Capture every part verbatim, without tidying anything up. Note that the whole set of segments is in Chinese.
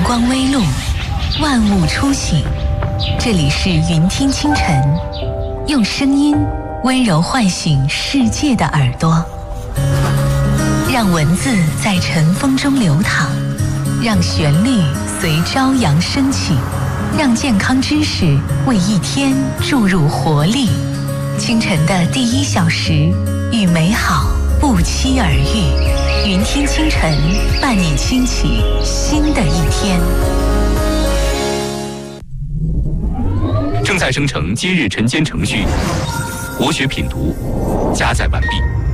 光微露，万物初醒。这里是云听清晨，用声音温柔唤醒世界的耳朵，让文字在晨风中流淌，让旋律随朝阳升起，让健康知识为一天注入活力。清晨的第一小时，与美好不期而遇。云听清晨，伴你轻启新的一天。 正在生成今日晨间程序，国学品读加载完毕。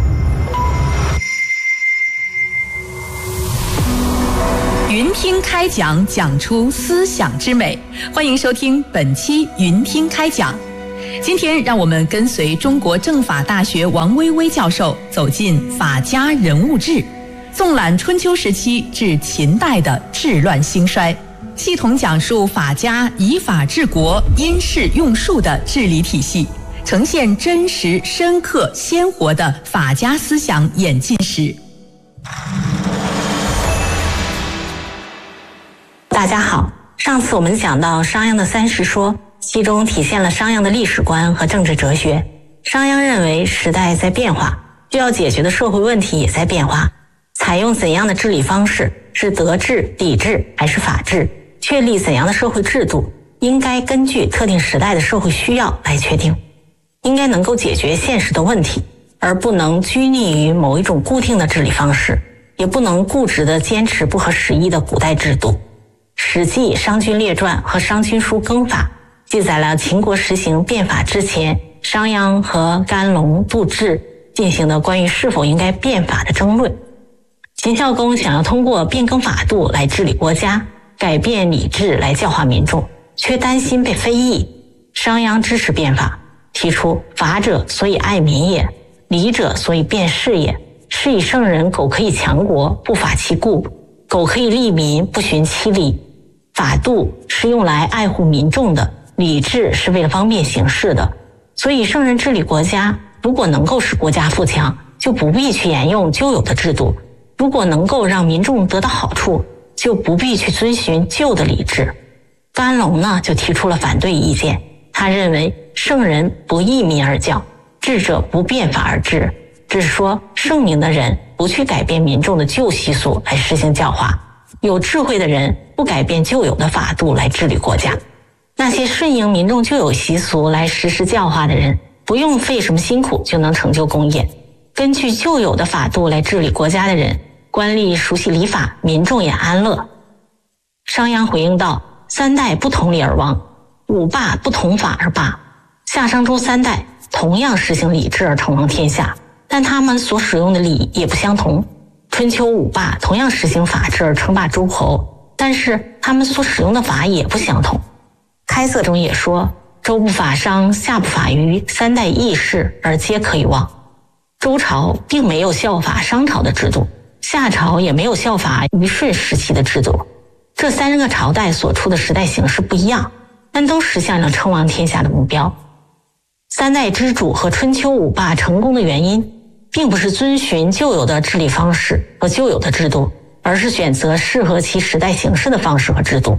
云听开讲，讲出思想之美。欢迎收听本期云听开讲。今天让我们跟随中国政法大学王薇薇教授走进法家人物志，纵览春秋时期至秦代的治乱兴衰，系统讲述法家以法治国、因势用术的治理体系，呈现真实、深刻、鲜活的法家思想演进史。 大家好，上次我们讲到商鞅的三实说，其中体现了商鞅的历史观和政治哲学。商鞅认为时代在变化，需要解决的社会问题也在变化，采用怎样的治理方式，是德治、礼治还是法治，确立怎样的社会制度，应该根据特定时代的社会需要来确定，应该能够解决现实的问题，而不能拘泥于某一种固定的治理方式，也不能固执地坚持不合时宜的古代制度。史记《商君列传》和《商君书耕法》记载了秦国实行变法之前，商鞅和甘龙、杜挚进行的关于是否应该变法的争论。秦孝公想要通过变更法度来治理国家，改变礼制来教化民众，却担心被非议。商鞅支持变法，提出法者所以爱民也，礼者所以辨事也。是以圣人苟可以强国，不法其故；苟可以利民，不循其理。法度是用来爱护民众的，礼制是为了方便行事的。所以圣人治理国家，如果能够使国家富强，就不必去沿用旧有的制度；如果能够让民众得到好处，就不必去遵循旧的礼制。甘龙呢，就提出了反对意见。他认为圣人不义民而教，智者不变法而治，只是说圣明的人不去改变民众的旧习俗来实行教化，有智慧的人不改变旧有的法度来治理国家。那些顺应民众旧有习俗来实施教化的人，不用费什么辛苦就能成就功业。根据旧有的法度来治理国家的人，官吏熟悉礼法，民众也安乐。商鞅回应道：三代不同礼而亡，五霸不同法而霸。夏商周三代同样实行礼制而称王天下，但他们所使用的礼也不相同。春秋五霸同样实行法制而称霸诸侯，但是他们所使用的法也不相同。开塞中也说：周不法商，夏不法虞，三代异事而皆可以忘。周朝并没有效法商朝的制度，夏朝也没有效法虞舜时期的制度。这三个朝代所处的时代形势不一样，但都实现了称王天下的目标。三代之主和春秋五霸成功的原因，并不是遵循旧有的治理方式和旧有的制度，而是选择适合其时代形势的方式和制度。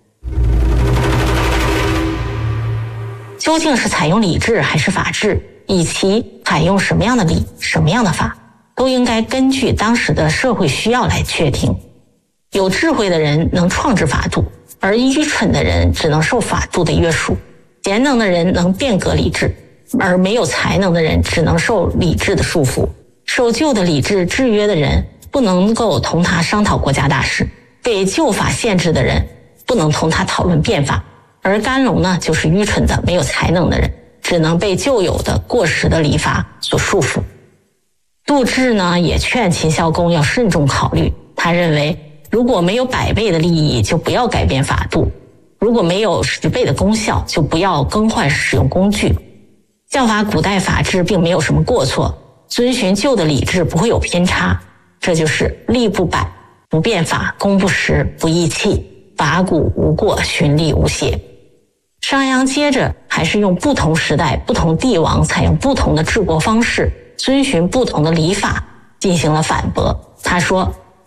究竟是采用礼制还是法治，以及采用什么样的礼、什么样的法，都应该根据当时的社会需要来确定。有智慧的人能创制法度，而愚蠢的人只能受法度的约束。贤能的人能变革礼制，而没有才能的人只能受礼制的束缚。受旧的礼制制约的人不能够同他商讨国家大事，被旧法限制的人不能同他讨论变法。而甘龙呢，就是愚蠢的没有才能的人，只能被旧有的过时的礼法所束缚。杜挚呢，也劝秦孝公要慎重考虑。他认为如果没有百倍的利益，就不要改变法度；如果没有十倍的功效，就不要更换使用工具。效法古代法制并没有什么过错，遵循旧的礼制不会有偏差。这就是利不百，不变法，功不实，不义气，法古无过，循例无邪。商鞅接着还是用不同时代、不同帝王采用不同的治国方式，遵循不同的礼法进行了反驳。他说：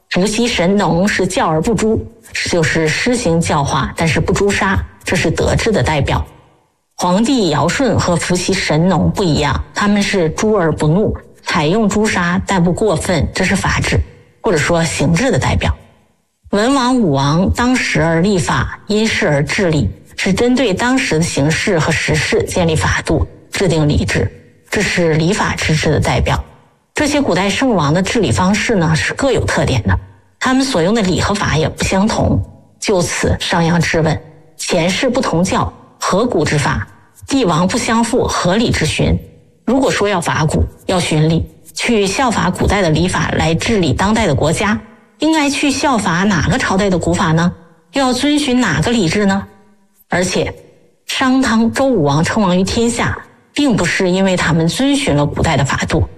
伏羲神农是教而不诛，就是施行教化，但是不诛杀，这是德治的代表。皇帝尧舜和伏羲神农不一样，他们是诛而不怒，采用诛杀但不过分，这是法治或者说刑治的代表。文王武王当时而立法，因事而治理，是针对当时的形势和时事建立法度，制定礼制，这是礼法之治的代表。这些古代圣王的治理方式呢，是各有特点的，他们所用的礼和法也不相同。就此商鞅质问：前世不同教，何古之法？帝王不相负，何礼之循？如果说要法古，要循礼，去效法古代的礼法来治理当代的国家，应该去效法哪个朝代的古法呢？又要遵循哪个礼制呢？而且商汤周武王称王于天下，并不是因为他们遵循了古代的法度，